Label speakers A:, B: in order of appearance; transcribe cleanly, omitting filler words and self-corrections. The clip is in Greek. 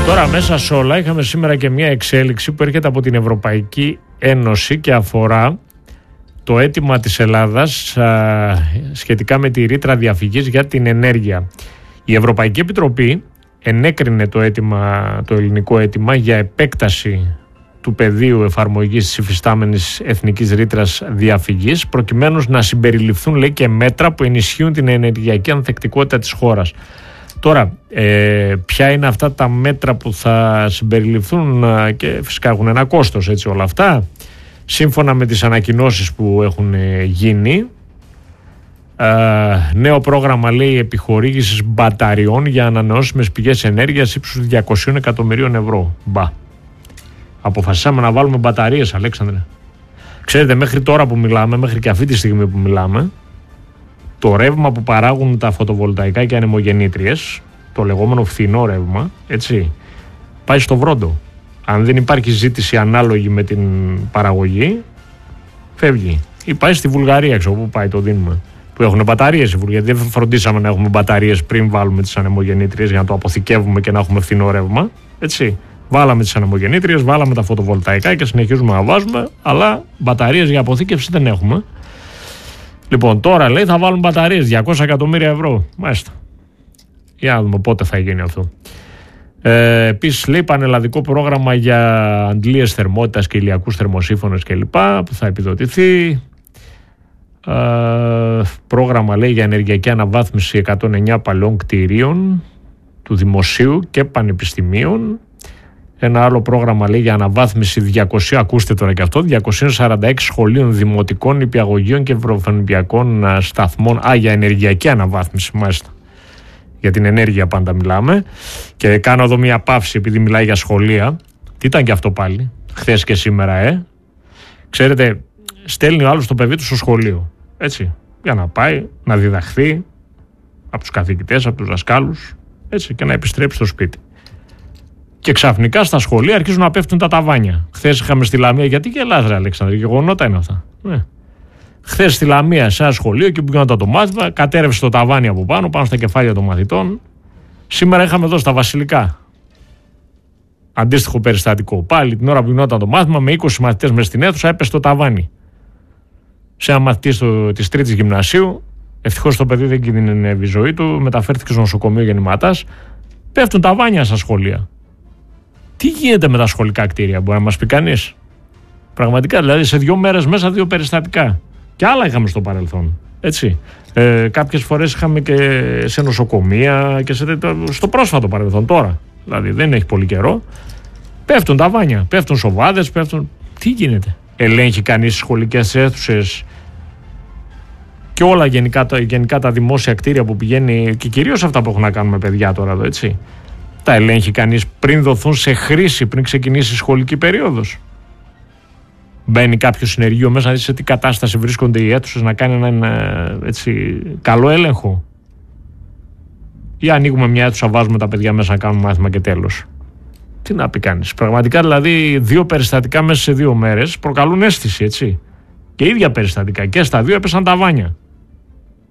A: Τώρα μέσα σε όλα είχαμε σήμερα και μια εξέλιξη που έρχεται από την Ευρωπαϊκή Ένωση και αφορά το αίτημα της Ελλάδας σχετικά με τη ρήτρα διαφυγής για την ενέργεια. Η Ευρωπαϊκή Επιτροπή ενέκρινε το ελληνικό αίτημα για επέκταση του πεδίου εφαρμογής της υφιστάμενης εθνικής ρήτρας διαφυγής, προκειμένου να συμπεριληφθούν, λέει, και μέτρα που ενισχύουν την ενεργειακή ανθεκτικότητα της χώρας. Τώρα, ποια είναι αυτά τα μέτρα που θα συμπεριληφθούν, και φυσικά έχουν ένα κόστος, έτσι, όλα αυτά. Σύμφωνα με τις ανακοινώσεις που έχουν γίνει, νέο πρόγραμμα, λέει, επιχορήγησης μπαταριών για ανανεώσιμες πηγές ενέργειας ύψους 200 εκατομμυρίων ευρώ. Αποφασίσαμε να βάλουμε μπαταρίες, Αλέξανδρε. Ξέρετε, μέχρι τώρα που μιλάμε, μέχρι και αυτή τη στιγμή που μιλάμε, το ρεύμα που παράγουν τα φωτοβολταϊκά και ανεμογεννήτριες, το λεγόμενο φθηνό ρεύμα, έτσι, πάει στο βρόντο. Αν δεν υπάρχει ζήτηση ανάλογη με την παραγωγή, φεύγει. Ή πάει στη Βουλγαρία, ξέρω πού πάει, το δίνουμε. Που έχουν μπαταρίες, γιατί δεν φροντίσαμε να έχουμε μπαταρίες πριν βάλουμε τις ανεμογεννήτριες για να το αποθηκεύουμε και να έχουμε φθηνό ρεύμα. Έτσι. Βάλαμε τις ανεμογεννήτριες, βάλαμε τα φωτοβολταϊκά και συνεχίζουμε να βάζουμε, αλλά μπαταρίες για αποθήκευση δεν έχουμε. Λοιπόν, τώρα, λέει, θα βάλουν μπαταρίες 200 εκατομμύρια ευρώ. Μάλιστα. Για να δούμε πότε θα γίνει αυτό. Επίσης, λέει, πανελλαδικό πρόγραμμα για αντλίες θερμότητας και ηλιακούς θερμοσύφωνες κλπ. Που θα επιδοτηθεί. Πρόγραμμα, λέει, για ενεργειακή αναβάθμιση 109 παλαιών κτηρίων του δημοσίου και πανεπιστημίων. Ένα άλλο πρόγραμμα, λέει, για αναβάθμιση 200, ακούστε τώρα και αυτό, 246 σχολείων δημοτικών, νηπιαγωγείων και βρεφονιπιακών σταθμών. Για ενεργειακή αναβάθμιση, μάλιστα. Για την ενέργεια πάντα μιλάμε. Και κάνω εδώ μια παύση επειδή μιλάει για σχολεία. Τι ήταν και αυτό πάλι, χθες και σήμερα, Ξέρετε, στέλνει ο άλλος το παιδί του στο σχολείο, έτσι, για να πάει να διδαχθεί από τους καθηγητές, από τους δασκάλους, έτσι, και να επιστρέψει στο σπίτι. Και ξαφνικά στα σχολεία αρχίζουν να πέφτουν τα ταβάνια. Χθες είχαμε στη Λαμία, γιατί γελάς, ρε Αλέξανδρε, γεγονότα είναι αυτά. Χθες στη Λαμία, σε ένα σχολείο, και που γινόταν το μάθημα, κατέρευσε το ταβάνι από πάνω στα κεφάλια των μαθητών. Σήμερα είχαμε εδώ στα Βασιλικά αντίστοιχο περιστατικό. Πάλι την ώρα που γινόταν το μάθημα, με 20 μαθητές μες στην αίθουσα, έπεσε το ταβάνι. Σε ένα μαθητή της 3ης γυμνασίου, ευτυχώς το παιδί δεν κινδυνεύει η ζωή του, μεταφέρθηκε στο νοσοκομείο γεννηματάς. Πέφτουν ταβάνια στα σχολεία. Τι γίνεται με τα σχολικά κτίρια, μπορεί να μας πει κανείς? Πραγματικά, δηλαδή, σε 2 μέρες μέσα 2 περιστατικά. Και άλλα είχαμε στο παρελθόν. Έτσι. Κάποιες φορές είχαμε και σε νοσοκομεία και στο πρόσφατο παρελθόν τώρα. Δηλαδή, δεν έχει πολύ καιρό. Πέφτουν ταβάνια, πέφτουν σοβάδες, πέφτουν. Τι γίνεται? Ελέγχει κανείς τις σχολικές αίθουσες και όλα γενικά τα δημόσια κτίρια που πηγαίνει, και κυρίως αυτά που έχουν να κάνουν με παιδιά τώρα εδώ, έτσι? Τα ελέγχει κανείς πριν δοθούν σε χρήση, πριν ξεκινήσει η σχολική περίοδος? Μπαίνει κάποιο συνεργείο μέσα να δει σε τι κατάσταση βρίσκονται οι αίθουσες, να κάνει έναν έτσι καλό έλεγχο? Ή ανοίγουμε μια αίθουσα, βάζουμε τα παιδιά μέσα να κάνουν μάθημα και τέλος? Τι να πει κανείς? Πραγματικά, δηλαδή, 2 περιστατικά μέσα σε 2 μέρες προκαλούν αίσθηση, έτσι. Και ίδια περιστατικά, και στα 2 έπεσαν ταβάνια.